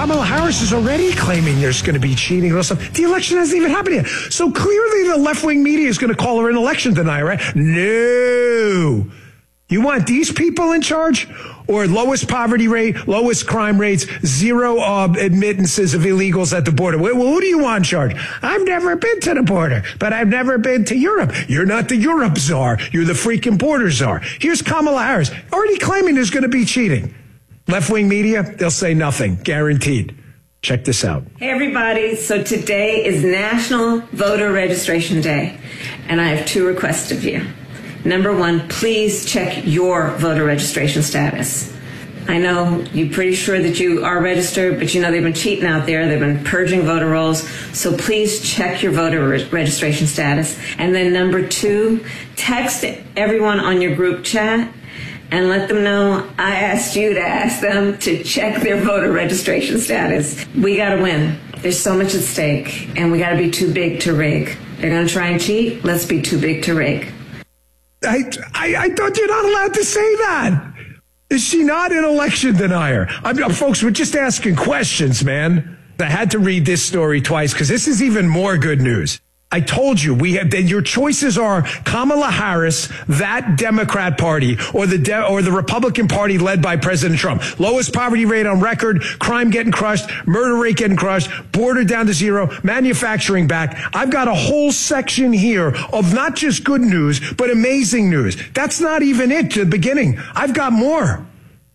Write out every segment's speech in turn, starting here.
Kamala Harris is already claiming there's going to be cheating and all stuff. The election hasn't even happened yet. So clearly the left-wing media is going to call her an election denier, right? No. You want these people in charge? Or lowest poverty rate, lowest crime rates, zero admittances of illegals at the border? Well, who do you want in charge? I've never been to the border, but I've never been to Europe. You're not the Europe czar. You're the freaking border czar. Here's Kamala Harris, already claiming there's going to be cheating. Left-wing media, they'll say nothing, guaranteed. Check this out. Hey, everybody. So today is National Voter Registration Day, and I have two requests of you. Number one, please check your voter registration status. I know you're pretty sure that you are registered, but you know they've been cheating out there. They've been purging voter rolls. So please check your voter registration status. And then number two, text everyone on your group chat and let them know I asked you to ask them to check their voter registration status. We got to win. There's so much at stake, and we got to be too big to rig. They're going to try and cheat. Let's be too big to rig. I thought you're not allowed to say that. Is she not an election denier? Folks, we're just asking questions, man. I had to read this story twice because this is even more good news. I told you your choices are Kamala Harris, that Democrat Party, or the Republican Party led by President Trump. Lowest poverty rate on record, crime getting crushed, murder rate getting crushed, border down to zero, manufacturing back. I've got a whole section here of not just good news, but amazing news. That's not even it to the beginning. I've got more.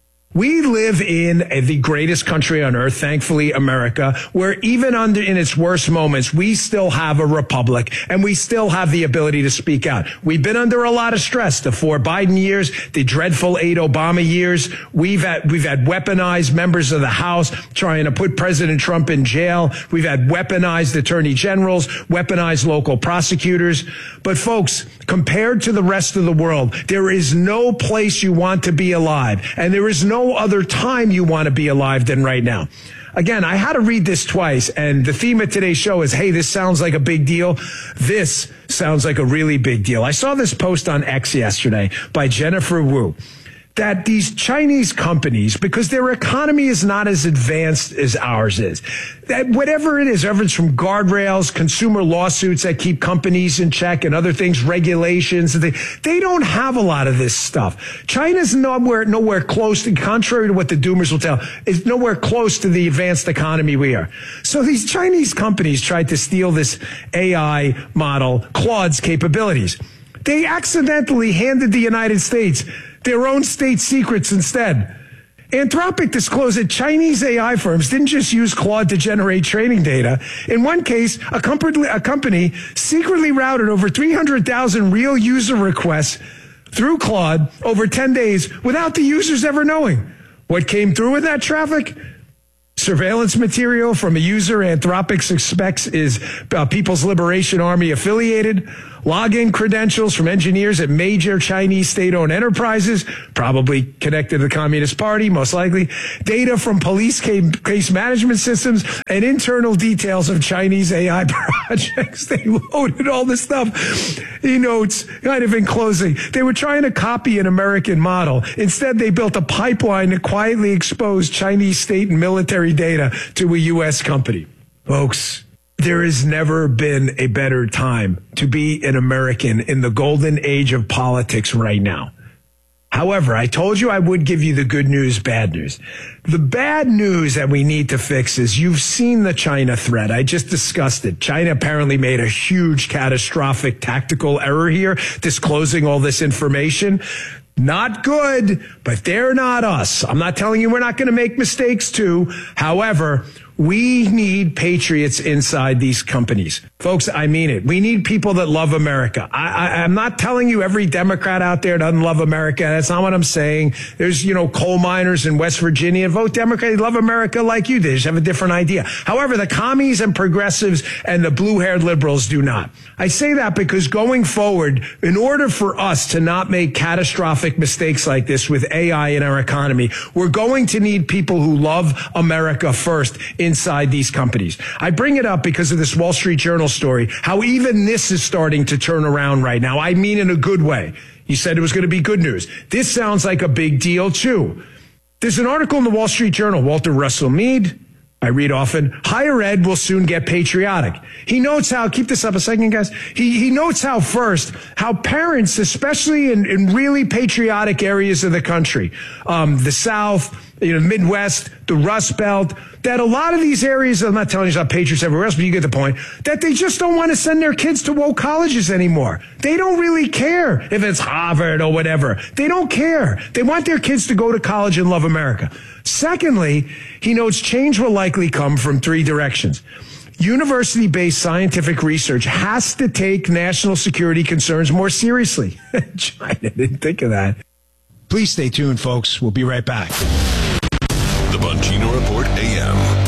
We live in the greatest country on earth, thankfully, America, where even in its worst moments, we still have a republic and we still have the ability to speak out. We've been under a lot of stress, the 4 Biden years, the dreadful 8 Obama years. We've had weaponized members of the House trying to put President Trump in jail. We've had weaponized attorney generals, weaponized local prosecutors. But folks, compared to the rest of the world, there is no place you want to be alive, and there is no other time you want to be alive than right now. Again, I had to read this twice, and the theme of today's show is, hey, this sounds like a big deal. This sounds like a really big deal. I saw this post on X yesterday by Jennifer Wu, that these Chinese companies, because their economy is not as advanced as ours is, that whatever it is, whether it's from guardrails, consumer lawsuits that keep companies in check and other things, regulations, they don't have a lot of this stuff. China's nowhere close to, contrary to what the doomers will tell, is nowhere close to the advanced economy we are. So these Chinese companies tried to steal this AI model, Claude's capabilities. They accidentally handed the United States their own state secrets instead. Anthropic disclosed that Chinese AI firms didn't just use Claude to generate training data. In one case, a company secretly routed over 300,000 real user requests through Claude over 10 days without the users ever knowing. What came through with that traffic? Surveillance material from a user Anthropic suspects is People's Liberation Army affiliated. Login credentials from engineers at major Chinese state-owned enterprises, probably connected to the Communist Party, most likely. Data from police case management systems and internal details of Chinese AI projects. They loaded all this stuff. He notes, kind of in closing, they were trying to copy an American model. Instead, they built a pipeline to quietly expose Chinese state and military data to a U.S. company. Folks, there has never been a better time to be an American in the golden age of politics right now. However, I told you I would give you the good news, bad news. The bad news that we need to fix is you've seen the China threat. I just discussed it. China apparently made a huge catastrophic tactical error here, disclosing all this information. Not good, but they're not us. I'm not telling you we're not going to make mistakes too. However, we need patriots inside these companies. Folks, I mean it. We need people that love America. I'm not telling you every Democrat out there doesn't love America. That's not what I'm saying. There's, coal miners in West Virginia. Vote Democrat. They love America like you. They just have a different idea. However, the commies and progressives and the blue-haired liberals do not. I say that because going forward, in order for us to not make catastrophic mistakes like this with AI in our economy, we're going to need people who love America first inside these companies. I bring it up because of this Wall Street Journal story, how even this is starting to turn around right now. I mean in a good way. You said it was going to be good news. This sounds like a big deal too. There's an article in the Wall Street Journal, Walter Russell Mead, I read often, higher ed will soon get patriotic. He notes how, keep this up a second, guys. He notes how parents, especially in really patriotic areas of the country, the South, the Midwest, the Rust Belt, that a lot of these areas, I'm not telling you about patriots everywhere else, but you get the point, that they just don't want to send their kids to woke colleges anymore. They don't really care if it's Harvard or whatever. They don't care. They want their kids to go to college and love America. Secondly, he notes change will likely come from three directions. University-based scientific research has to take national security concerns more seriously. China didn't think of that. Please stay tuned, folks. We'll be right back. The Bongino Report AM.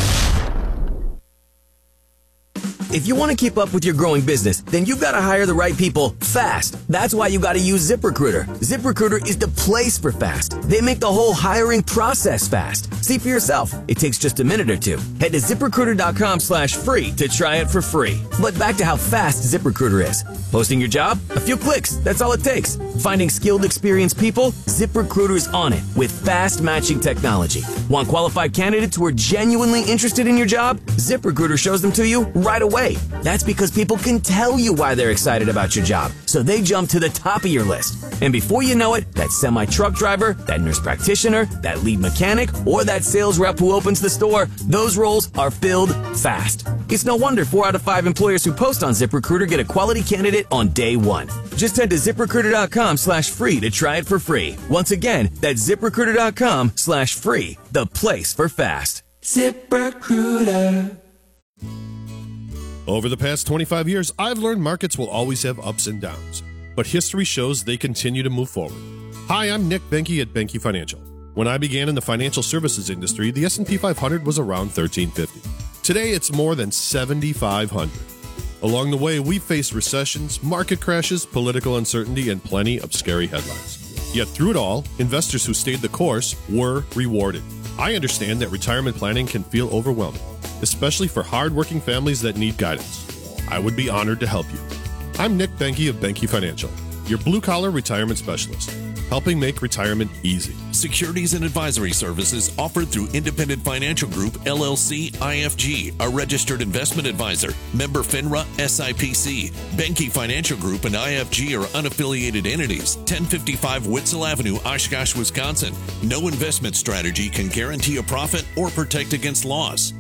If you want to keep up with your growing business, then you've got to hire the right people fast. That's why you got to use ZipRecruiter. ZipRecruiter is the place for fast. They make the whole hiring process fast. See for yourself. It takes just a minute or two. Head to ZipRecruiter.com/free to try it for free. But back to how fast ZipRecruiter is. Posting your job? A few clicks. That's all it takes. Finding skilled, experienced people? ZipRecruiter is on it with fast matching technology. Want qualified candidates who are genuinely interested in your job? ZipRecruiter shows them to you right away. That's because people can tell you why they're excited about your job, so they jump to the top of your list. And before you know it, that semi-truck driver, that nurse practitioner, that lead mechanic, or that sales rep who opens the store, those roles are filled fast. It's no wonder 4 out of 5 employers who post on ZipRecruiter get a quality candidate on day one. Just head to ZipRecruiter.com/free to try it for free. Once again, that's ZipRecruiter.com/free, the place for fast. ZipRecruiter. Over the past 25 years, I've learned markets will always have ups and downs, but history shows they continue to move forward. Hi, I'm Nick Benke at Benke Financial. When I began in the financial services industry, the S&P 500 was around 1350. Today, it's more than 7,500. Along the way, we've faced recessions, market crashes, political uncertainty, and plenty of scary headlines. Yet through it all, investors who stayed the course were rewarded. I understand that retirement planning can feel overwhelming, especially for hard-working families that need guidance. I would be honored to help you. I'm Nick Benke of Benke Financial, your blue-collar retirement specialist, helping make retirement easy. Securities and advisory services offered through Independent Financial Group, LLC, IFG, a registered investment advisor, member FINRA, SIPC. Benke Financial Group and IFG are unaffiliated entities. 1055 Witzel Avenue, Oshkosh, Wisconsin. No investment strategy can guarantee a profit or protect against loss.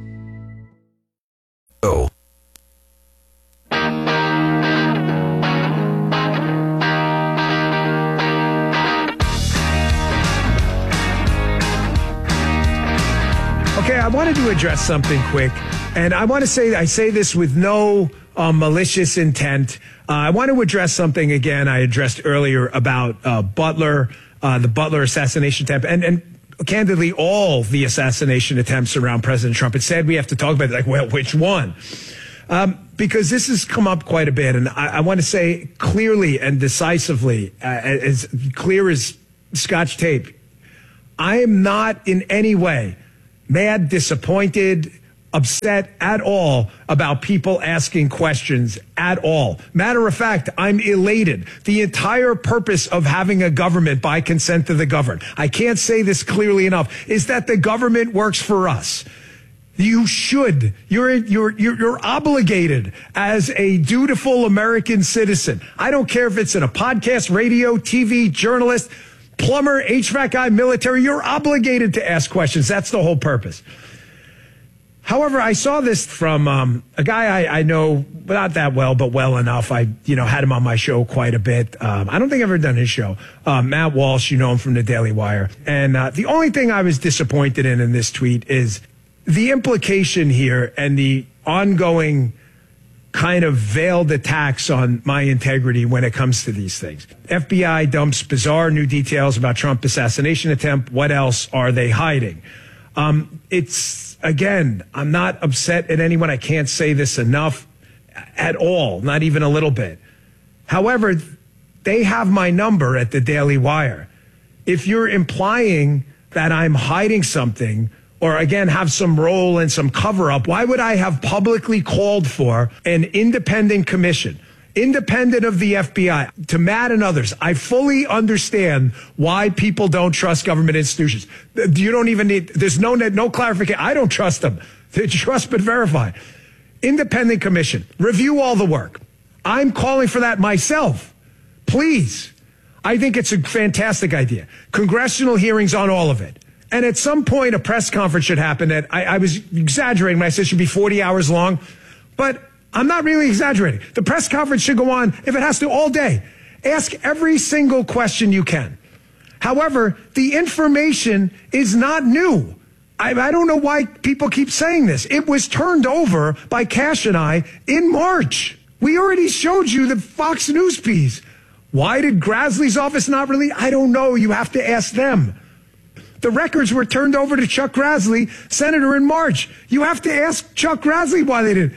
Oh. Okay, I wanted to address something quick, and I want to say, I say this with no malicious intent. I want to address something again I addressed earlier about Butler, the Butler assassination attempt, and candidly, all the assassination attempts around President Trump. It's sad we have to talk about it, like, well, which one? Because this has come up quite a bit, and I want to say clearly and decisively, as clear as Scotch tape, I am not in any way mad, disappointed, upset at all about people asking questions at all. Matter of fact, I'm elated. The entire purpose of having a government by consent of the governed, I can't say this clearly enough, is that the government works for us. You should. You're obligated as a dutiful American citizen. I don't care if it's in a podcast, radio, TV, journalist, plumber, HVAC guy, military, you're obligated to ask questions. That's the whole purpose. However, I saw this from a guy I know not that well, but well enough. I had him on my show quite a bit. I don't think I've ever done his show. Matt Walsh, you know him from the Daily Wire. And the only thing I was disappointed in this tweet is the implication here and the ongoing kind of veiled attacks on my integrity when it comes to these things. FBI dumps bizarre new details about Trump assassination attempt. What else are they hiding? Again, I'm not upset at anyone. I can't say this enough at all, not even a little bit. However, they have my number at the Daily Wire. If you're implying that I'm hiding something, or again, have some role and some cover up, why would I have publicly called for an independent commission, independent of the FBI, to Matt and others, I fully understand why people don't trust government institutions. You don't even need, there's no clarification. I don't trust them. They trust but verify. Independent commission. Review all the work. I'm calling for that myself. Please. I think it's a fantastic idea. Congressional hearings on all of it. And at some point, a press conference should happen. I was exaggerating when I said it should be 40 hours long. But I'm not really exaggerating. The press conference should go on, if it has to, all day. Ask every single question you can. However, the information is not new. I don't know why people keep saying this. It was turned over by Cash and I in March. We already showed you the Fox News piece. Why did Grassley's office not release? I don't know. You have to ask them. The records were turned over to Chuck Grassley, senator, in March. You have to ask Chuck Grassley why they didn't.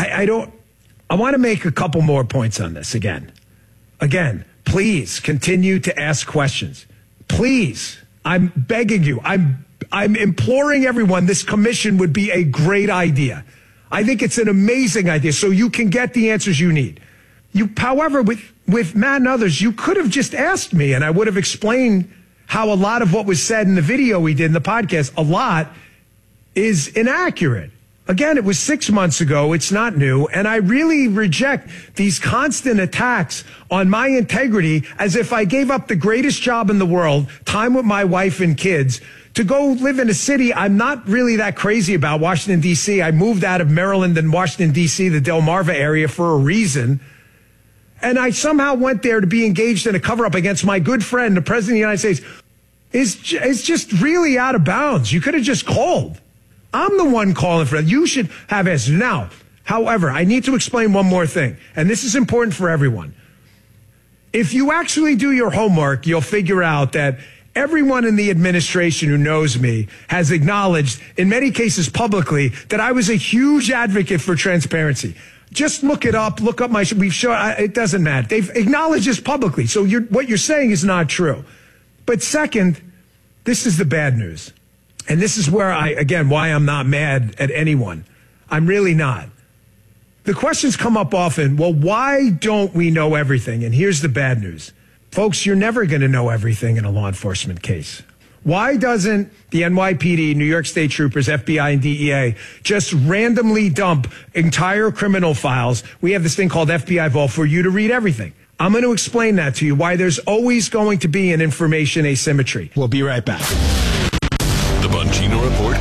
I want to make a couple more points on this again. Again, please continue to ask questions. Please. I'm begging you. I'm imploring everyone. This commission would be a great idea. I think it's an amazing idea so you can get the answers you need. However, with Matt and others, you could have just asked me and I would have explained how a lot of what was said in the video we did in the podcast, a lot is inaccurate. Again, it was 6 months ago. It's not new. And I really reject these constant attacks on my integrity as if I gave up the greatest job in the world, time with my wife and kids, to go live in a city I'm not really that crazy about, Washington, D.C. I moved out of Maryland and Washington, D.C., the Delmarva area, for a reason. And I somehow went there to be engaged in a cover-up against my good friend, the President of the United States. It's just really out of bounds. You could have just called. I'm the one calling for that. You should have answers. Now, however, I need to explain one more thing, and this is important for everyone. If you actually do your homework, you'll figure out that everyone in the administration who knows me has acknowledged, in many cases publicly, that I was a huge advocate for transparency. Just look it up. Look up we've shown, it doesn't matter. They've acknowledged this publicly. So what you're saying is not true. But second, this is the bad news. And this is where why I'm not mad at anyone. I'm really not. The questions come up often, well, why don't we know everything? And here's the bad news. Folks, you're never going to know everything in a law enforcement case. Why doesn't the NYPD, New York State Troopers, FBI, and DEA just randomly dump entire criminal files? We have this thing called FBI Vault for you to read everything. I'm going to explain that to you, why there's always going to be an information asymmetry. We'll be right back. The Bongino Report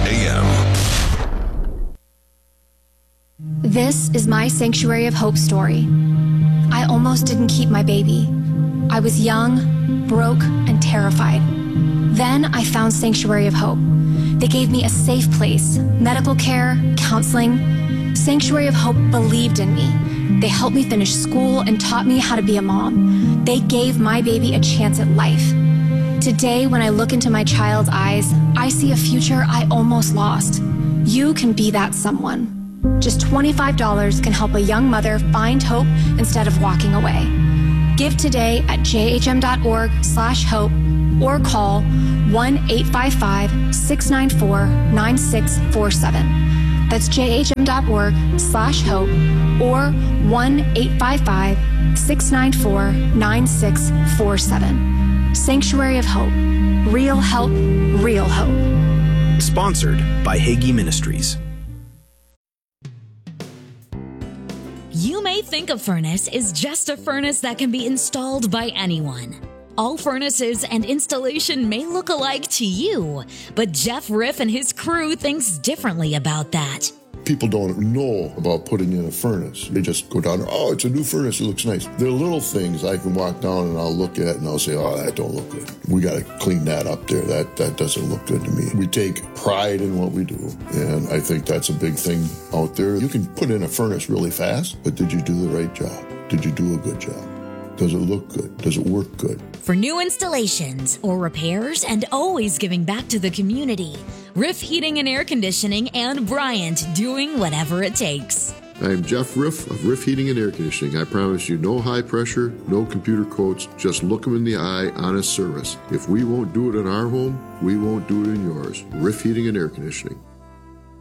AM. This is my Sanctuary of Hope story. I almost didn't keep my baby. I was young, broke, and terrified. Then I found Sanctuary of Hope. They gave me a safe place, medical care, counseling. Sanctuary of Hope believed in me. They helped me finish school and taught me how to be a mom. They gave my baby a chance at life. Today, when I look into my child's eyes, I see a future I almost lost. You can be that someone. Just $25 can help a young mother find hope instead of walking away. Give today at jhm.org/hope or call 1-855-694-9647. That's jhm.org/hope or 1-855-694-9647. Sanctuary of Hope. Real help, real hope. Sponsored by Hagee Ministries. You may think a furnace is just a furnace that can be installed by anyone. All furnaces and installation may look alike to you, but Jeff Riff and his crew thinks differently about that. People don't know about putting in a furnace. They just go down, oh, it's a new furnace, it looks nice. There are little things I can walk down and I'll look at and I'll say, oh, that don't look good. We got to clean that up there. That doesn't look good to me. We take pride in what we do, and I think that's a big thing out there. You can put in a furnace really fast, but did you do the right job? Did you do a good job? Does it look good? Does it work good? For new installations or repairs and always giving back to the community, Riff Heating and Air Conditioning and Bryant doing whatever it takes. I'm Jeff Riff of Riff Heating and Air Conditioning. I promise you no high pressure, no computer quotes, just look them in the eye, honest service. If we won't do it in our home, we won't do it in yours. Riff Heating and Air Conditioning.